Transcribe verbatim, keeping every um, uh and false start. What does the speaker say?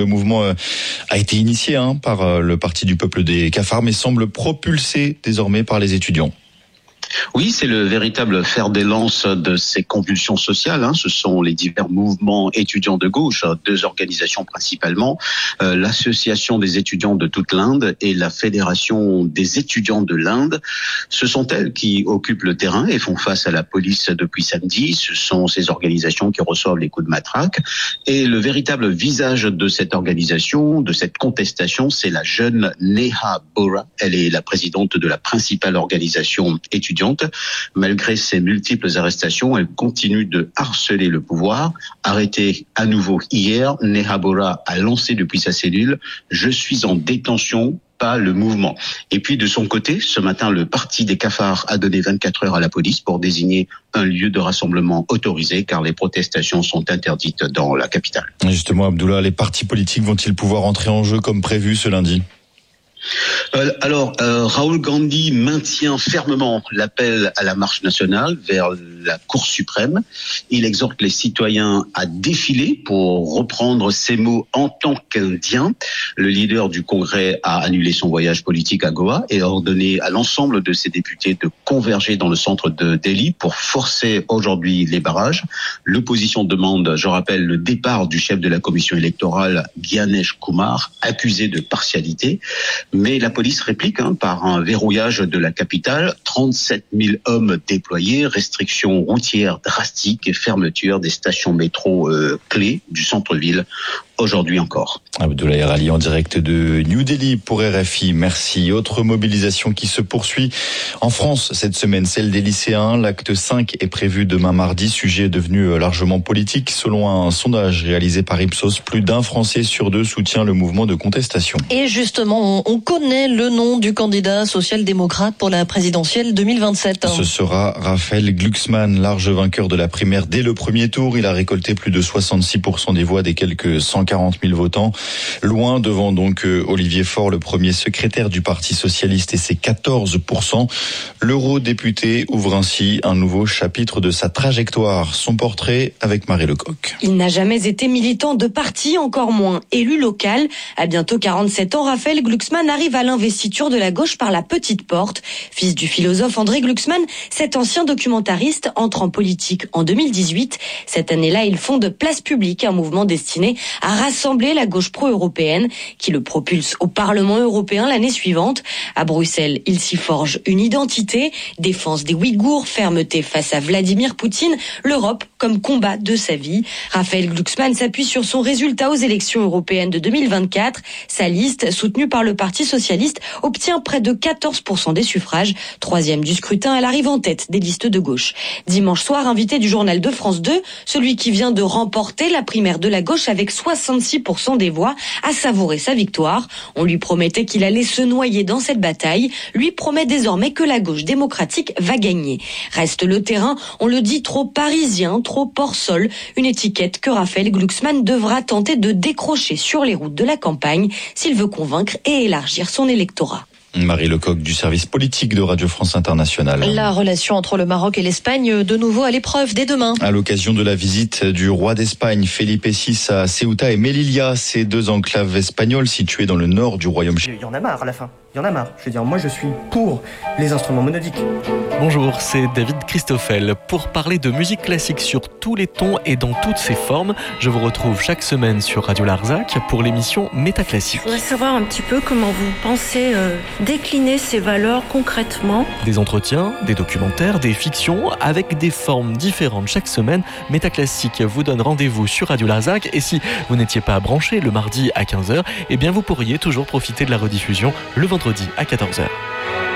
mouvement a été initié hein, par le Parti du peuple des cafards, mais semble propulsé désormais par les étudiants. Oui, c'est le véritable fer des lances de ces convulsions sociales. Hein. Ce sont les divers mouvements étudiants de gauche, deux organisations principalement, euh, l'Association des étudiants de toute l'Inde et la Fédération des étudiants de l'Inde. Ce sont elles qui occupent le terrain et font face à la police depuis samedi. Ce sont ces organisations qui reçoivent les coups de matraque. Et le véritable visage de cette organisation, de cette contestation, c'est la jeune Neha Bora. Elle est la présidente de la principale organisation étudiante. Malgré ses multiples arrestations, elle continue de harceler le pouvoir. Arrêtée à nouveau hier, Neha Bora a lancé depuis sa cellule « Je suis en détention ». Pas le mouvement. Et puis de son côté, ce matin, le Parti des cafards a donné vingt-quatre heures à la police pour désigner un lieu de rassemblement autorisé, car les protestations sont interdites dans la capitale. Justement, Abdullah, les partis politiques vont-ils pouvoir entrer en jeu comme prévu ce lundi ? Euh, alors, euh, Rahul Gandhi maintient fermement l'appel à la marche nationale vers la Cour suprême. Il exhorte les citoyens à défiler, pour reprendre ses mots en tant qu'Indien. Le leader du Congrès a annulé son voyage politique à Goa et a ordonné à l'ensemble de ses députés de converger dans le centre de Delhi pour forcer aujourd'hui les barrages. L'opposition demande, je rappelle, le départ du chef de la commission électorale, Gyanesh Kumar, accusé de partialité. Mais la police réplique hein, par un verrouillage de la capitale, trente-sept mille hommes déployés, restrictions routières drastiques et fermeture des stations métro euh, clés du centre-ville. Aujourd'hui encore. Abdoulaye Rali en direct de New Delhi pour R F I. Merci. Autre mobilisation qui se poursuit en France cette semaine, celle des lycéens. L'acte cinq est prévu demain mardi. Sujet devenu largement politique. Selon un sondage réalisé par Ipsos, plus d'un Français sur deux soutient le mouvement de contestation. Et justement, on connaît le nom du candidat social-démocrate pour la présidentielle deux mille vingt-sept. Ce sera Raphaël Glucksmann, large vainqueur de la primaire dès le premier tour. Il a récolté plus de soixante-six pour cent des voix des quelques cent quarante mille votants. Loin devant donc Olivier Faure, le premier secrétaire du Parti socialiste, et ses quatorze pour cent. L'eurodéputé ouvre ainsi un nouveau chapitre de sa trajectoire. Son portrait avec Marie Lecoq. Il n'a jamais été militant de parti, encore moins élu local. À bientôt quarante-sept ans, Raphaël Glucksmann arrive à l'investiture de la gauche par la petite porte. Fils du philosophe André Glucksmann, cet ancien documentariste entre en politique en deux mille dix-huit. Cette année-là, il fonde Place Publique, un mouvement destiné à rassembler la gauche pro-européenne qui le propulse au Parlement européen l'année suivante. À Bruxelles, il s'y forge une identité, défense des Ouïghours, fermeté face à Vladimir Poutine, l'Europe comme combat de sa vie. Raphaël Glucksmann s'appuie sur son résultat aux élections européennes de deux mille vingt-quatre. Sa liste, soutenue par le Parti socialiste, obtient près de quatorze pour cent des suffrages. Troisième du scrutin, elle arrive en tête des listes de gauche. Dimanche soir, invité du journal de France deux, celui qui vient de remporter la primaire de la gauche avec soixante-six pour cent des voix, a savouré sa victoire. On lui promettait qu'il allait se noyer dans cette bataille. Lui promet désormais que la gauche démocratique va gagner. Reste le terrain, on le dit, trop parisien, trop hors-sol. Une étiquette que Raphaël Glucksmann devra tenter de décrocher sur les routes de la campagne s'il veut convaincre et élargir son électorat. Marie Lecoq du service politique de Radio France Internationale. La relation entre le Maroc et l'Espagne, de nouveau à l'épreuve dès demain. À l'occasion de la visite du roi d'Espagne, Felipe six, à Ceuta et Melilla, ces deux enclaves espagnoles situées dans le nord du royaume. Il y en a marre à la fin. Il y en a marre. Je veux dire, moi je suis pour les instruments monodiques. Bonjour, c'est David Christoffel. Pour parler de musique classique sur tous les tons et dans toutes ses formes, je vous retrouve chaque semaine sur Radio Larzac pour l'émission Métaclassique. Je voudrais savoir un petit peu comment vous pensez euh, décliner ces valeurs concrètement. Des entretiens, des documentaires, des fictions, avec des formes différentes chaque semaine. Métaclassique vous donne rendez-vous sur Radio Larzac. Et si vous n'étiez pas branché le mardi à quinze heures, eh bien vous pourriez toujours profiter de la rediffusion le vendredi à quatorze heures.